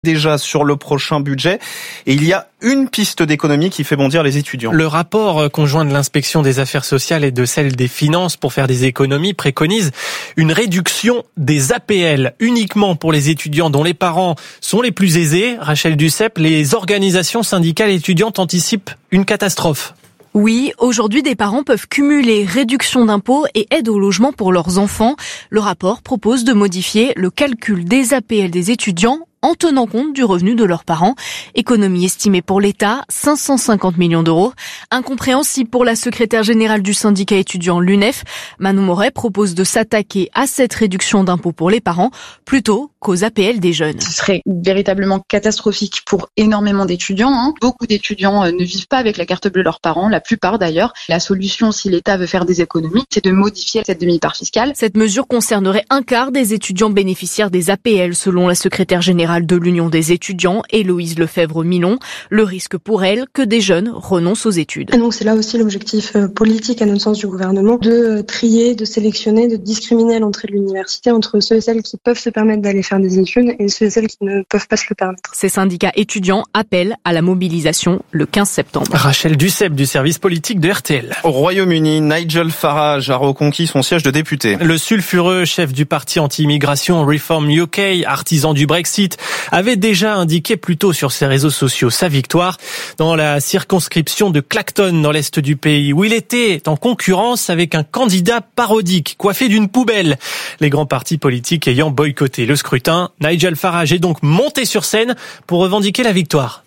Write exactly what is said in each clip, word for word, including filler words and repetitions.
déjà sur le prochain budget et il y a une piste d'économie qui fait bondir les étudiants. Le rapport conjoint de l'inspection des affaires sociales et de celle des finances pour faire des économies préconise une réduction des A P L uniquement pour les étudiants dont les parents sont les plus aisés. Rachel Duceppe, les organisations syndicales étudiantes anticipent une catastrophe. Oui, aujourd'hui, des parents peuvent cumuler réduction d'impôts et aide au logement pour leurs enfants. Le rapport propose de modifier le calcul des A P L des étudiants en tenant compte du revenu de leurs parents. Économie estimée pour l'État, cinq cent cinquante millions d'euros. Incompréhensible pour la secrétaire générale du syndicat étudiant l'U N E F. Manon Moret propose de s'attaquer à cette réduction d'impôts pour les parents plutôt qu'aux A P L des jeunes. Ce serait véritablement catastrophique pour énormément d'étudiants. Hein. Beaucoup d'étudiants ne vivent pas avec la carte bleue de leurs parents, la plupart d'ailleurs. La solution, si l'État veut faire des économies, c'est de modifier cette demi-part fiscale. Cette mesure concernerait un quart des étudiants bénéficiaires des A P L, selon la secrétaire générale de l'Union des étudiants, Héloïse Lefebvre-Milon. Le risque pour elle que des jeunes renoncent aux études. Et donc c'est là aussi l'objectif politique à notre sens du gouvernement, de trier, de sélectionner, de discriminer à l'entrée de l'université entre ceux et celles qui peuvent se permettre d'aller faire des études et ceux et celles qui ne peuvent pas se le permettre. Ces syndicats étudiants appellent à la mobilisation le quinze septembre. Rachel Duceppe du service politique de R T L. Au Royaume-Uni, Nigel Farage a reconquis son siège de député. Le sulfureux chef du parti anti-immigration Reform U K, artisan du Brexit, avait déjà indiqué plus tôt sur ses réseaux sociaux sa victoire dans la circonscription de Clacton dans l'est du pays où il était en concurrence avec un candidat parodique coiffé d'une poubelle. Les grands partis politiques ayant boycotté le scrutin, Nigel Farage est donc monté sur scène pour revendiquer la victoire.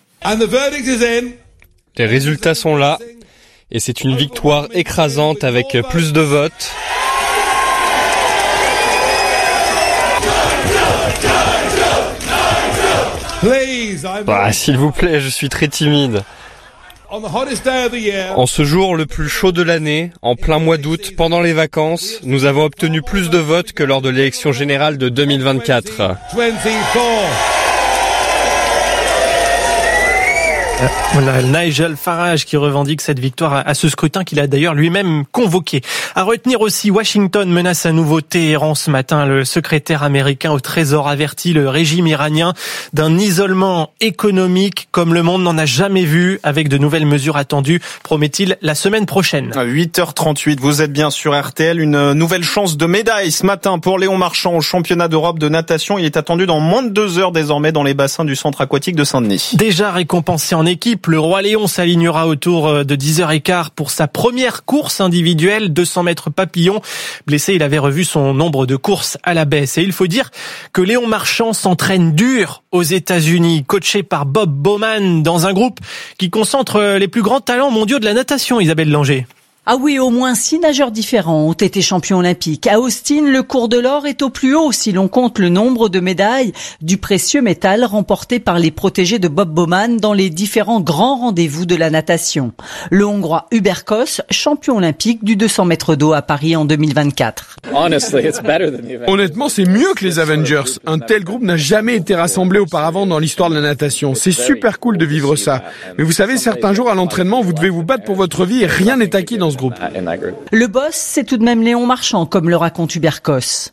Les résultats sont là et c'est une victoire écrasante avec plus de votes. Bah, s'il vous plaît, je suis très timide. En ce jour le plus chaud de l'année, en plein mois d'août, pendant les vacances, nous avons obtenu plus de votes que lors de l'élection générale de deux mille vingt-quatre. Voilà, Nigel Farage qui revendique cette victoire à ce scrutin qu'il a d'ailleurs lui-même convoqué. À retenir aussi, Washington menace à nouveau Téhéran ce matin. Le secrétaire américain au Trésor avertit le régime iranien d'un isolement économique comme le monde n'en a jamais vu, avec de nouvelles mesures attendues, promet-il, la semaine prochaine. À huit heures trente-huit, vous êtes bien sur R T L. Une nouvelle chance de médaille ce matin pour Léon Marchand au championnat d'Europe de natation. Il est attendu dans moins de deux heures désormais dans les bassins du centre aquatique de Saint-Denis. Déjà récompensé en équipe, le Roi Léon s'alignera autour de dix heures quinze pour sa première course individuelle, deux cents mètres papillon. Blessé, il avait revu son nombre de courses à la baisse. Et il faut dire que Léon Marchand s'entraîne dur aux États-Unis, coaché par Bob Bowman dans un groupe qui concentre les plus grands talents mondiaux de la natation, Isabelle Langer. Ah oui, au moins six nageurs différents ont été champions olympiques. À Austin, le cours de l'or est au plus haut si l'on compte le nombre de médailles du précieux métal remporté par les protégés de Bob Bowman dans les différents grands rendez-vous de la natation. Le Hongrois Hubert Kos, champion olympique du deux cents mètres d'eau à Paris en deux mille vingt-quatre. Honnêtement, c'est mieux que les Avengers. Un tel groupe n'a jamais été rassemblé auparavant dans l'histoire de la natation. C'est super cool de vivre ça. Mais vous savez, certains jours à l'entraînement, vous devez vous battre pour votre vie et rien n'est acquis dans ce groupe. Le boss, c'est tout de même Léon Marchand, comme le raconte Hubert Kos.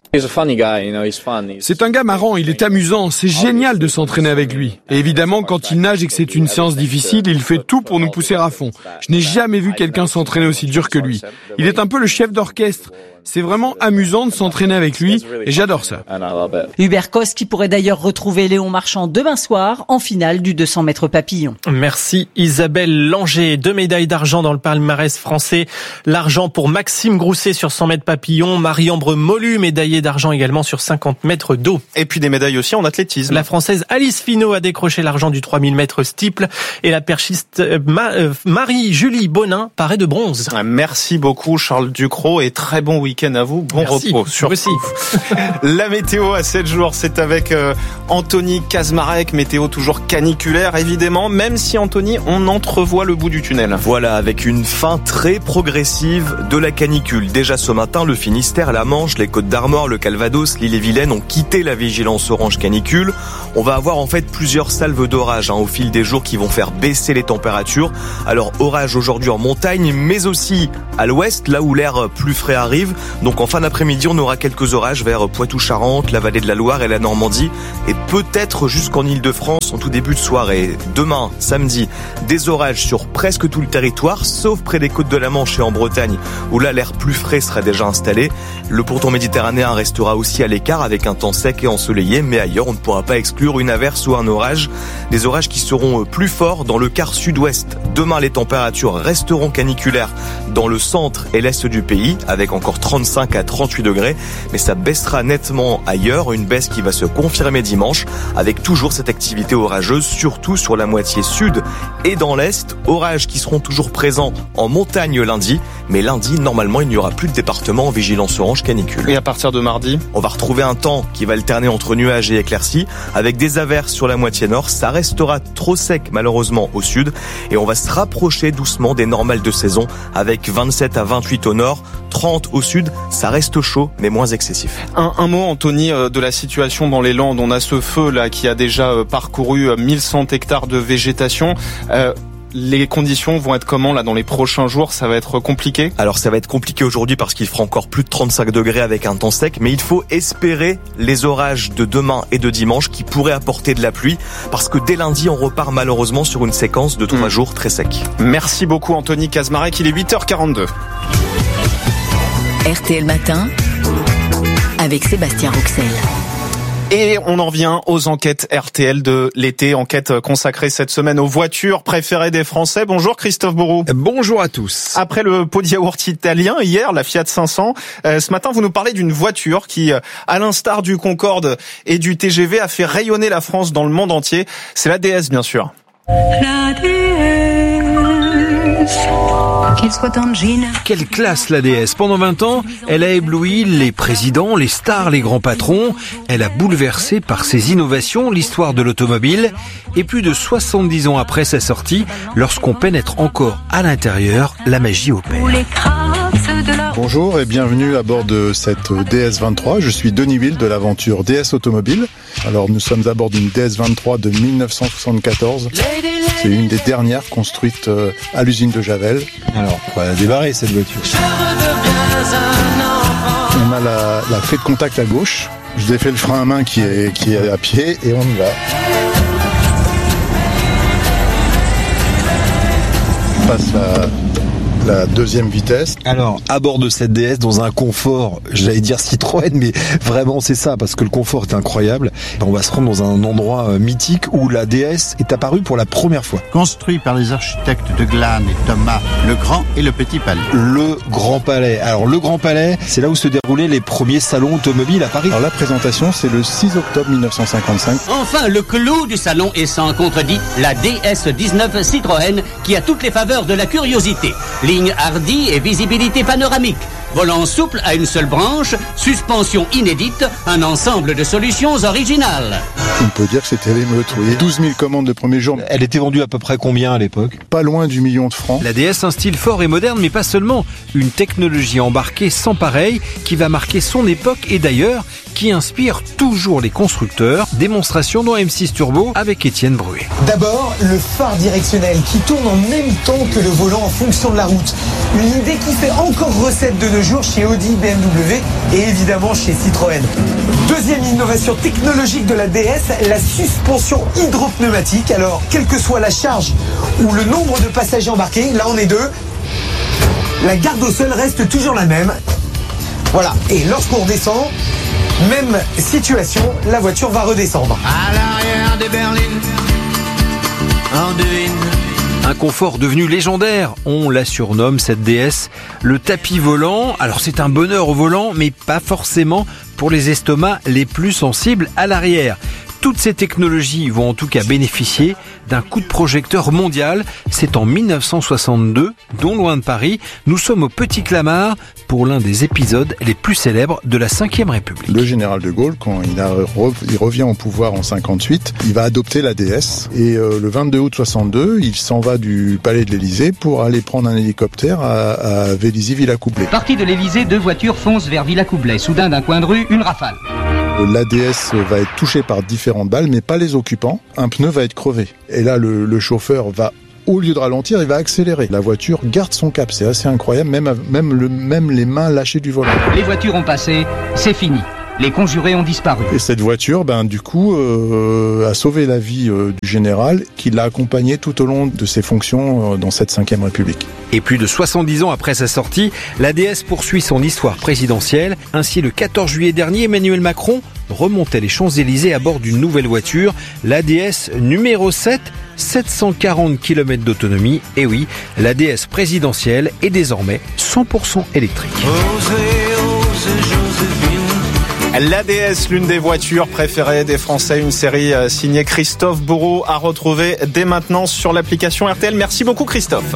C'est un gars marrant, il est amusant, c'est génial de s'entraîner avec lui. Et évidemment, quand il nage et que c'est une séance difficile, il fait tout pour nous pousser à fond. Je n'ai jamais vu quelqu'un s'entraîner aussi dur que lui. Il est un peu le chef d'orchestre. C'est vraiment amusant de s'entraîner avec lui et j'adore ça. Hubert Kos qui pourrait d'ailleurs retrouver Léon Marchand demain soir en finale du deux cents mètres papillon. Merci Isabelle Langer. Deux médailles d'argent dans le palmarès français. L'argent pour Maxime Grousset sur cent mètres papillon. Marie-Ambre Molu, médaillée d'argent également sur cinquante mètres d'eau. Et puis des médailles aussi en athlétisme. La Française Alice Finot a décroché l'argent du trois mille mètres steeple et la perchiste Marie-Julie Bonin paraît de bronze. Merci beaucoup Charles Ducrot et très bon week-end. Week-end à vous, bon Merci, repos surtout. La météo à sept jours, c'est avec euh, Anthony Kazmarek, météo toujours caniculaire évidemment, même si Anthony, on entrevoit le bout du tunnel. Voilà, avec une fin très progressive de la canicule. Déjà ce matin, le Finistère, la Manche, les Côtes-d'Armor, le Calvados, l'Ille-et-Vilaine ont quitté la vigilance orange canicule. On va avoir en fait plusieurs salves d'orage hein, au fil des jours qui vont faire baisser les températures. Alors orage aujourd'hui en montagne, mais aussi à l'ouest, là où l'air plus frais arrive. Donc en fin d'après-midi, on aura quelques orages vers Poitou-Charentes, la vallée de la Loire et la Normandie, et peut-être jusqu'en Île-de-France en tout début de soirée. Demain, samedi, des orages sur presque tout le territoire, sauf près des côtes de la Manche et en Bretagne, où là l'air plus frais sera déjà installé. Le pourtour méditerranéen restera aussi à l'écart avec un temps sec et ensoleillé, mais ailleurs on ne pourra pas exclure une averse ou un orage. Des orages qui seront plus forts dans le quart sud-ouest. Demain, les températures resteront caniculaires dans le centre et l'est du pays, avec encore trente-cinq à trente-huit degrés, mais ça baissera nettement ailleurs, une baisse qui va se confirmer dimanche, avec toujours cette activité orageuse, surtout sur la moitié sud et dans l'est. Orages qui seront toujours présents en montagne lundi, mais lundi, normalement, il n'y aura plus de département en vigilance orange canicule. Et à partir de mardi, on va retrouver un temps qui va alterner entre nuages et éclaircies, avec des averses sur la moitié nord. Ça restera trop sec, malheureusement, au sud, et on va se rapprocher doucement des normales de saison, avec vingt-sept à vingt-huit au nord, trente au sud. Ça reste chaud, mais moins excessif. Un, un mot, Anthony, de la situation dans les Landes. On a ce feu là qui a déjà parcouru mille cent hectares de végétation. Euh, Les conditions vont être comment là dans les prochains jours? Ça va être compliqué? Alors ça va être compliqué aujourd'hui parce qu'il fera encore plus de trente-cinq degrés avec un temps sec, mais il faut espérer les orages de demain et de dimanche qui pourraient apporter de la pluie, parce que dès lundi on repart malheureusement sur une séquence de trois mmh. jours très secs. Merci beaucoup Anthony Kazmarek, il est huit heures quarante-deux. R T L Matin avec Sébastien Rouxel. Et on en vient aux enquêtes R T L de l'été, enquête consacrée cette semaine aux voitures préférées des Français. Bonjour Christophe Bourroux. Bonjour à tous. Après le pot de yaourt italien hier, la Fiat cinq cents, euh, ce matin vous nous parlez d'une voiture qui, à l'instar du Concorde et du T G V, a fait rayonner la France dans le monde entier. C'est la D S bien sûr. La D S. Qu'elle soit en jean. Quelle classe la D S. Pendant vingt ans, elle a ébloui les présidents, les stars, les grands patrons. Elle a bouleversé par ses innovations l'histoire de l'automobile. Et plus de soixante-dix ans après sa sortie, lorsqu'on pénètre encore à l'intérieur, la magie opère. Bonjour et bienvenue à bord de cette D S vingt-trois. Je suis Denis Will de l'aventure D S Automobile. Alors nous sommes à bord d'une D S vingt-trois de mille neuf cent soixante-quatorze. C'est une des dernières construites à l'usine de Javel. Alors, on va la démarrer cette voiture. On a la, la clé de contact à gauche. Je vous ai fait le frein à main qui est, qui est à pied et on y va. On passe la... la deuxième vitesse. Alors, à bord de cette D S, dans un confort, j'allais dire Citroën, mais vraiment c'est ça, parce que le confort est incroyable. On va se rendre dans un endroit mythique où la D S est apparue pour la première fois. Construit par les architectes de Glane et Thomas, le Grand et le Petit Palais. Le Grand Palais. Alors, le Grand Palais, c'est là où se déroulaient les premiers salons automobiles à Paris. Alors, la présentation, c'est le six octobre mille neuf cent cinquante-cinq. Enfin, le clou du salon est sans contredit la D S dix-neuf Citroën, qui a toutes les faveurs de la curiosité. Ligne hardie et visibilité panoramique. Volant souple à une seule branche, suspension inédite, un ensemble de solutions originales. On peut dire que c'était l'émeute, oui. douze mille commandes de premier jour. Elle était vendue à peu près combien à l'époque? Pas loin du million de francs. La D S, un style fort et moderne, mais pas seulement. Une technologie embarquée sans pareil qui va marquer son époque et d'ailleurs qui inspire toujours les constructeurs. Démonstration dans M six Turbo avec Étienne Bruet. D'abord, le phare directionnel qui tourne en même temps que le volant en fonction de la route. Une idée qui fait encore recette de nos jours chez Audi, B M W et évidemment chez Citroën. Deuxième innovation technologique de la D S, la suspension hydropneumatique. Alors, quelle que soit la charge ou le nombre de passagers embarqués, là on est deux, la garde au sol reste toujours la même. Voilà, et lorsqu'on redescend, même situation, la voiture va redescendre. À l'arrière des berlines, Anduin. Un confort devenu légendaire, on la surnomme cette D S le tapis volant. Alors c'est un bonheur au volant, mais pas forcément pour les estomacs les plus sensibles à l'arrière. Toutes ces technologies vont en tout cas bénéficier d'un coup de projecteur mondial. C'est en mille neuf cent soixante-deux, non loin de Paris. Nous sommes au Petit Clamart pour l'un des épisodes les plus célèbres de la cinquième République. Le général de Gaulle, quand il, a, il revient au pouvoir en cinquante-huit, il va adopter la D S. Et euh, le vingt-deux août soixante-deux, il s'en va du palais de l'Élysée pour aller prendre un hélicoptère à, à Vélizy-Villacoublay. Parti de l'Élysée, deux voitures foncent vers Villacoublay. Soudain, d'un coin de rue, une rafale. L'A D S va être touché par différentes balles, mais pas les occupants. Un pneu va être crevé. Et là, le, le chauffeur va au lieu de ralentir, il va accélérer. La voiture garde son cap, c'est assez incroyable, même, même, le, même les mains lâchées du volant. Les voitures ont passé, c'est fini. Les conjurés ont disparu. Et cette voiture, ben, du coup, euh, a sauvé la vie euh, du général qui l'a accompagné tout au long de ses fonctions euh, dans cette cinquième République. Et plus de soixante-dix ans après sa sortie, la D S poursuit son histoire présidentielle. Ainsi, le quatorze juillet dernier, Emmanuel Macron remontait les Champs-Élysées à bord d'une nouvelle voiture, la D S numéro sept, sept cent quarante kilomètres d'autonomie. Et oui, la D S présidentielle est désormais cent pour cent électrique. La D S, l'une des voitures préférées des Français, une série signée Christophe Bourreau à retrouver dès maintenant sur l'application R T L. Merci beaucoup Christophe.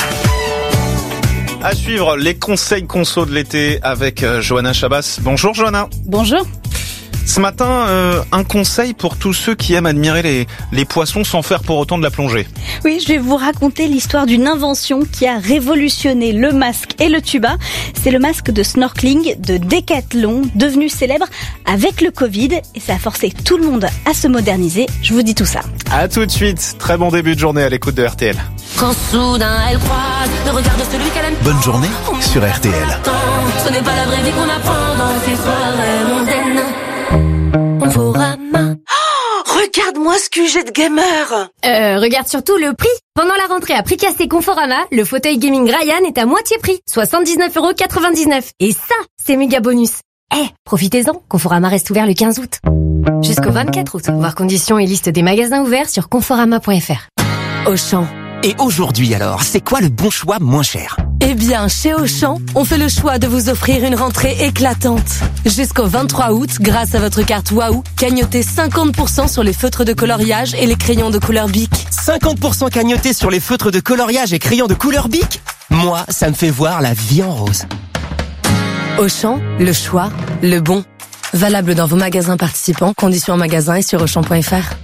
À suivre, les conseils conso de l'été avec Johanna Chabas. Bonjour Johanna. Bonjour. Ce matin, euh, un conseil pour tous ceux qui aiment admirer les, les poissons sans faire pour autant de la plongée. Oui, je vais vous raconter l'histoire d'une invention qui a révolutionné le masque et le tuba. C'est le masque de snorkeling de Decathlon, devenu célèbre avec le Covid. Et ça a forcé tout le monde à se moderniser. Je vous dis tout ça. À tout de suite. Très bon début de journée à l'écoute de R T L. Quand soudain elle croise le regard de celui qu'elle aime. Bonne journée sur R T L. Ce n'est pas la vraie vie qu'on apprend dans ces soirées mondaines. Conforama. Oh, regarde-moi ce Q G de gamer. Euh, regarde surtout le prix. Pendant la rentrée à prix cassé Conforama, le fauteuil gaming Ryan est à moitié prix, soixante-dix-neuf euros quatre-vingt-dix-neuf. Et ça, c'est méga bonus. Eh, hey, profitez-en, Conforama reste ouvert le quinze août. Jusqu'au vingt-quatre août. Voir conditions et liste des magasins ouverts sur conforama point f r. Auchan. Et aujourd'hui alors, c'est quoi le bon choix moins cher ? Eh bien, chez Auchan, on fait le choix de vous offrir une rentrée éclatante. Jusqu'au vingt-trois août, grâce à votre carte Waouh, cagnotez cinquante pour cent sur les feutres de coloriage et les crayons de couleur Bic. cinquante pour cent cagnotés sur les feutres de coloriage et crayons de couleur Bic ? Moi, ça me fait voir la vie en rose. Auchan, le choix, le bon. Valable dans vos magasins participants, conditions en magasin et sur auchan point f r.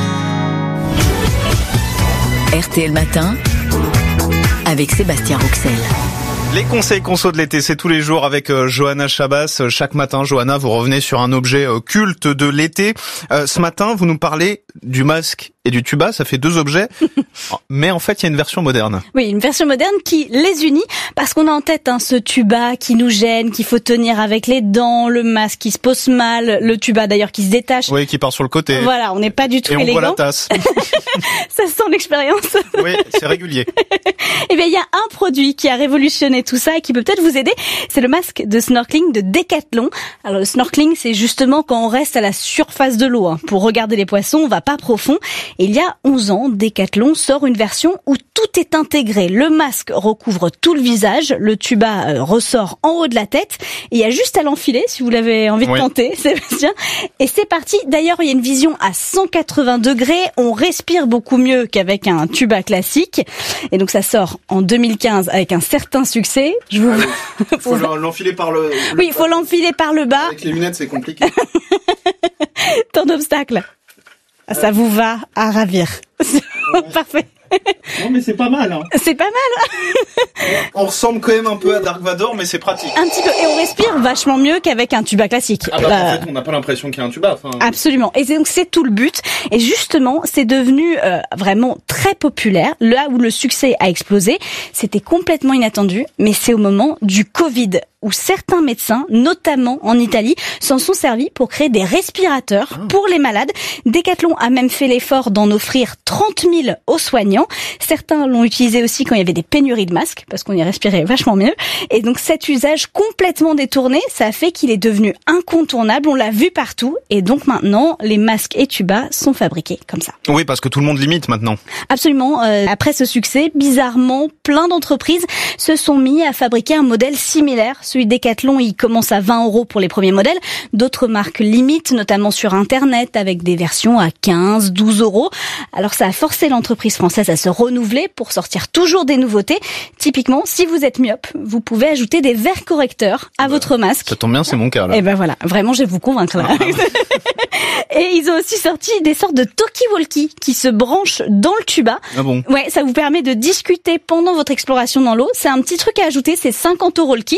R T L Matin avec Sébastien Rouxel. Les conseils conso de l'été, c'est tous les jours avec euh, Johanna Chabas. Chaque matin, Johanna, vous revenez sur un objet euh, culte de l'été. Euh, ce matin, vous nous parlez du masque et du tuba, ça fait deux objets, mais en fait, il y a une version moderne. Oui, une version moderne qui les unit, parce qu'on a en tête hein, ce tuba qui nous gêne, qu'il faut tenir avec les dents, le masque qui se pose mal, le tuba d'ailleurs qui se détache. Oui, qui part sur le côté. Voilà, on n'est pas du tout et élégant. Et on voit la tasse. Ça sent l'expérience. Oui, c'est régulier. Eh bien, il y a un produit qui a révolutionné tout ça et qui peut peut-être vous aider, c'est le masque de snorkeling de Decathlon. Alors le snorkeling, c'est justement quand on reste à la surface de l'eau. Hein. Pour regarder les poissons, on va pas profond. Et il y a onze ans, Decathlon sort une version où tout est intégré. Le masque recouvre tout le visage, le tuba euh, ressort en haut de la tête. Et il y a juste à l'enfiler si vous l'avez envie de oui. tenter, Sébastien. Et c'est parti. D'ailleurs, il y a une vision à cent quatre-vingts degrés. On respire beaucoup mieux qu'avec un tuba classique. Et donc ça sort en deux mille quinze avec un certain succès. Je vous... Il faut l'enfiler par le... Oui, il faut l'enfiler par le bas. Avec les lunettes, c'est compliqué. Tant d'obstacles. Ça vous va à ravir. Parfait. Non mais c'est pas mal. Hein. C'est pas mal. On ressemble quand même un peu à Dark Vador, mais c'est pratique. Un petit peu. Et on respire vachement mieux qu'avec un tuba classique. Ah bah, euh... en fait, on n'a pas l'impression qu'il y a un tuba. Enfin... Absolument. Et donc c'est tout le but. Et justement, c'est devenu euh, vraiment très populaire. Là où le succès a explosé, c'était complètement inattendu, mais c'est au moment du Covid, où certains médecins, notamment en Italie, s'en sont servis pour créer des respirateurs oh. pour les malades. Decathlon a même fait l'effort d'en offrir trente mille aux soignants. Certains l'ont utilisé aussi quand il y avait des pénuries de masques, parce qu'on y respirait vachement mieux. Et donc cet usage complètement détourné, ça a fait qu'il est devenu incontournable. On l'a vu partout. Et donc maintenant, les masques et tubas sont fabriqués comme ça. Oui, parce que tout le monde l'imite maintenant. Absolument. Euh, après ce succès, bizarrement, plein d'entreprises se sont mis à fabriquer un modèle similaire. Celui Decathlon, il commence à vingt euros pour les premiers modèles. D'autres marques limitent, notamment sur Internet, avec des versions à quinze, douze euros. Alors ça a forcé l'entreprise française à se renouveler pour sortir toujours des nouveautés. Typiquement, si vous êtes myope, vous pouvez ajouter des verres correcteurs à bah, votre masque. Ça tombe bien, c'est mon cas là. Et ben voilà, vraiment, je vais vous convaincre là. Ah, et ils ont aussi sorti des sortes de talkie-walkie qui se branchent dans le tuba. Ah bon? Ouais, ça vous permet de discuter pendant votre exploration dans l'eau. C'est un petit truc à ajouter, c'est cinquante euros le kit.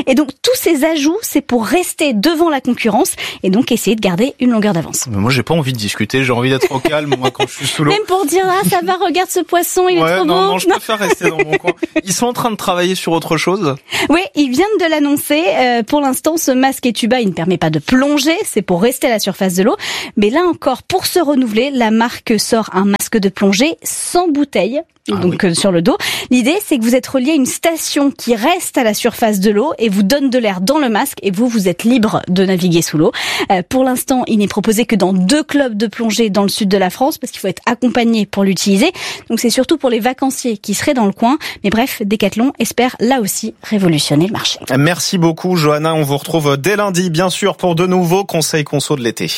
Et donc tous ces ajouts, c'est pour rester devant la concurrence et donc essayer de garder une longueur d'avance. Mais moi, j'ai pas envie de discuter, j'ai envie d'être au calme, moi, quand je suis sous l'eau. Même pour dire, ah, ça va, regarde ce poisson, il ouais, est trop non, beau. Non, je préfère rester dans mon coin. Ils sont en train de travailler sur autre chose? Oui, ils viennent de l'annoncer. Euh, pour l'instant, ce masque et tuba, il ne permet pas de plonger, c'est pour rester à la surface de l'eau. Mais là encore, pour se renouveler, la marque sort un masque de plongée sans bouteille. Ah donc oui. euh, sur le dos. L'idée, c'est que vous êtes relié à une station qui reste à la surface de l'eau et vous donne de l'air dans le masque et vous, vous êtes libre de naviguer sous l'eau. Euh, pour l'instant, il n'est proposé que dans deux clubs de plongée dans le sud de la France parce qu'il faut être accompagné pour l'utiliser. Donc c'est surtout pour les vacanciers qui seraient dans le coin. Mais bref, Decathlon espère là aussi révolutionner le marché. Merci beaucoup, Johanna. On vous retrouve dès lundi, bien sûr, pour de nouveaux conseils conso de l'été.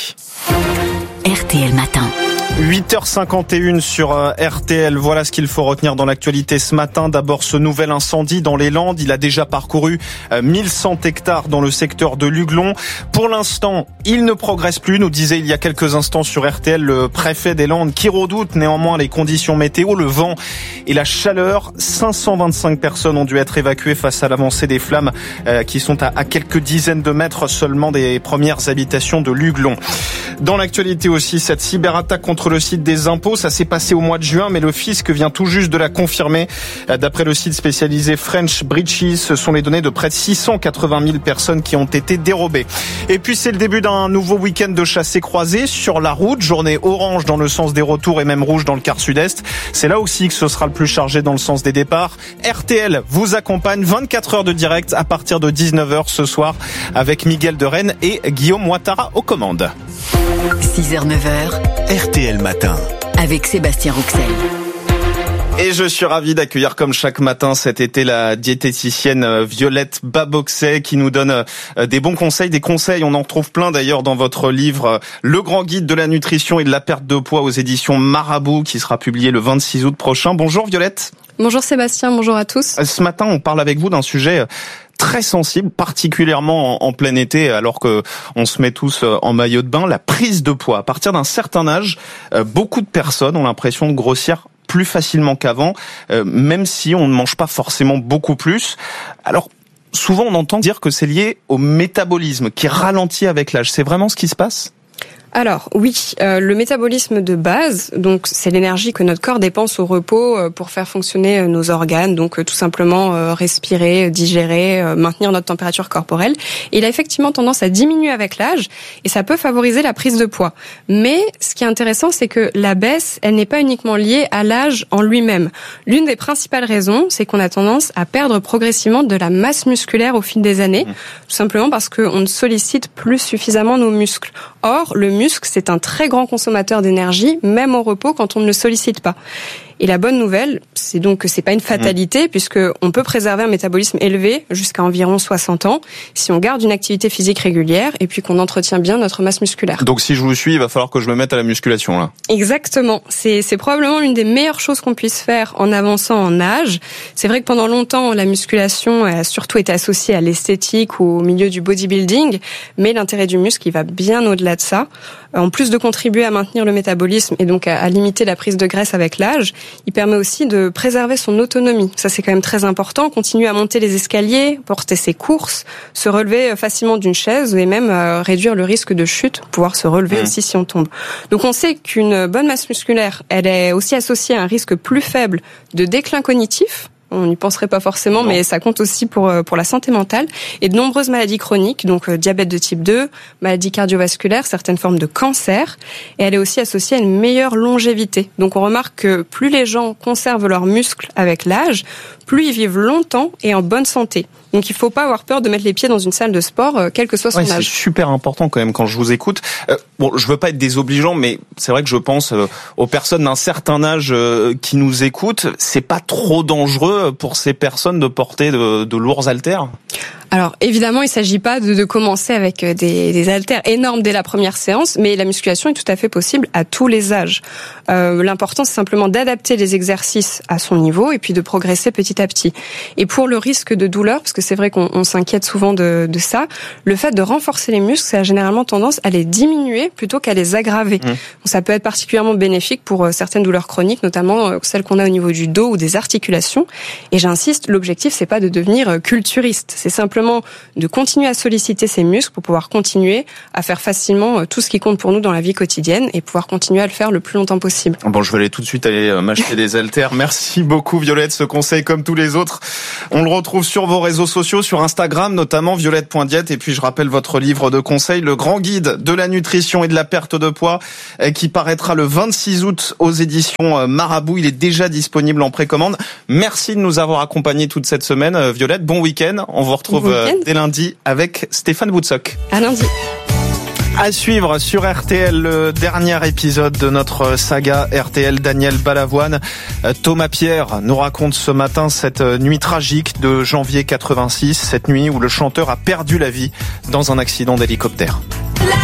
R T L Matin. huit heures cinquante et une sur R T L. Voilà ce qu'il faut retenir dans l'actualité ce matin. D'abord, ce nouvel incendie dans les Landes. Il a déjà parcouru mille cent hectares dans le secteur de Luglon. Pour l'instant, il ne progresse plus, nous disait il y a quelques instants sur R T L le préfet des Landes, qui redoute néanmoins les conditions météo, le vent et la chaleur. cinq cent vingt-cinq personnes ont dû être évacuées face à l'avancée des flammes euh, qui sont à, à quelques dizaines de mètres seulement des premières habitations de Luglon. Dans l'actualité aussi, cette cyberattaque contre le site des impôts, ça s'est passé au mois de juin, mais le fisc vient tout juste de la confirmer. D'après le site spécialisé French Breaches, ce sont les données de près de six cent quatre-vingt mille personnes qui ont été dérobées. Et puis c'est le début d'un nouveau week-end de chassé-croisé sur la route, journée orange dans le sens des retours et même rouge dans le quart sud-est. C'est là aussi que ce sera le plus chargé dans le sens des départs. R T L vous accompagne vingt-quatre heures de direct à partir de dix-neuf heures ce soir avec Miguel de Rennes et Guillaume Ouattara aux commandes. six heures neuf heures. R T L Matin. Avec Sébastien Rouxel. Et je suis ravi d'accueillir comme chaque matin cet été la diététicienne Violette Baboxet qui nous donne des bons conseils, des conseils, on en retrouve plein d'ailleurs dans votre livre Le Grand Guide de la Nutrition et de la Perte de Poids aux éditions Marabout qui sera publié le vingt-six août prochain. Bonjour Violette. Bonjour Sébastien, bonjour à tous. Ce matin on parle avec vous d'un sujet très sensible, particulièrement en, en plein été, alors que on se met tous en maillot de bain, la prise de poids. À partir d'un certain âge, beaucoup de personnes ont l'impression de grossir plus facilement qu'avant, euh, même si on ne mange pas forcément beaucoup plus. Alors, souvent on entend dire que c'est lié au métabolisme qui ralentit avec l'âge. C'est vraiment ce qui se passe ? Alors oui, euh, le métabolisme de base, donc c'est l'énergie que notre corps dépense au repos euh, pour faire fonctionner euh, nos organes, donc euh, tout simplement euh, respirer, digérer, euh, maintenir notre température corporelle. Et il a effectivement tendance à diminuer avec l'âge et ça peut favoriser la prise de poids. Mais ce qui est intéressant, c'est que la baisse, elle n'est pas uniquement liée à l'âge en lui-même. L'une des principales raisons, c'est qu'on a tendance à perdre progressivement de la masse musculaire au fil des années, tout simplement parce qu'on ne sollicite plus suffisamment nos muscles. Or, le muscle, c'est un très grand consommateur d'énergie, même au repos quand on ne le sollicite pas. Et la bonne nouvelle, c'est donc que c'est pas une fatalité, mmh. puisque on peut préserver un métabolisme élevé jusqu'à environ soixante ans si on garde une activité physique régulière et puis qu'on entretient bien notre masse musculaire. Donc si je vous suis, il va falloir que je me mette à la musculation là. Exactement. C'est, c'est probablement l'une des meilleures choses qu'on puisse faire en avançant en âge. C'est vrai que pendant longtemps, la musculation a surtout été associée à l'esthétique ou au milieu du bodybuilding, mais l'intérêt du muscle, il va bien au-delà de ça. En plus de contribuer à maintenir le métabolisme et donc à, à limiter la prise de graisse avec l'âge, il permet aussi de préserver son autonomie. Ça, c'est quand même très important. Continuer à monter les escaliers, porter ses courses, se relever facilement d'une chaise et même euh, réduire le risque de chute, pouvoir se relever mmh. aussi si on tombe. Donc, on sait qu'une bonne masse musculaire, elle est aussi associée à un risque plus faible de déclin cognitif. On n'y penserait pas forcément, non. mais ça compte aussi pour pour la santé mentale et de nombreuses maladies chroniques, donc euh, diabète de type deux, maladies cardiovasculaires, certaines formes de cancer. Et elle est aussi associée à une meilleure longévité. Donc on remarque que plus les gens conservent leurs muscles avec l'âge, plus ils vivent longtemps et en bonne santé. Donc il faut pas avoir peur de mettre les pieds dans une salle de sport, euh, quel que soit son ouais, âge. C'est super important quand même quand je vous écoute. Euh, bon, je veux pas être désobligeant, mais c'est vrai que je pense euh, aux personnes d'un certain âge euh, qui nous écoutent. C'est pas trop dangereux pour ces personnes de porter de, de lourds haltères ? Alors évidemment, il ne s'agit pas de, de commencer avec des, des haltères énormes dès la première séance, mais la musculation est tout à fait possible à tous les âges. Euh, l'important, c'est simplement d'adapter les exercices à son niveau et puis de progresser petit à petit. Et pour le risque de douleur, parce que c'est vrai qu'on on s'inquiète souvent de, de ça, le fait de renforcer les muscles, ça a généralement tendance à les diminuer plutôt qu'à les aggraver. Mmh. Donc, ça peut être particulièrement bénéfique pour certaines douleurs chroniques, notamment celles qu'on a au niveau du dos ou des articulations. Et j'insiste, l'objectif, c'est pas de devenir culturiste, c'est simplement simplement de continuer à solliciter ses muscles pour pouvoir continuer à faire facilement tout ce qui compte pour nous dans la vie quotidienne et pouvoir continuer à le faire le plus longtemps possible. Bon, je vais aller tout de suite aller m'acheter des haltères. Merci beaucoup Violette, ce conseil comme tous les autres. On le retrouve sur vos réseaux sociaux, sur Instagram notamment, violette point diète. Et puis je rappelle votre livre de conseils, le grand guide de la nutrition et de la perte de poids, qui paraîtra le vingt-six août aux éditions Marabout. Il est déjà disponible en précommande. Merci de nous avoir accompagnés toute cette semaine, Violette. Bon week-end. On vous retrouve bon dès lundi avec Stéphane Boutsock. À lundi. À suivre sur R T L, le dernier épisode de notre saga R T L Daniel Balavoine. Thomas Pierre nous raconte ce matin cette nuit tragique de janvier quatre-vingt-six, cette nuit où le chanteur a perdu la vie dans un accident d'hélicoptère.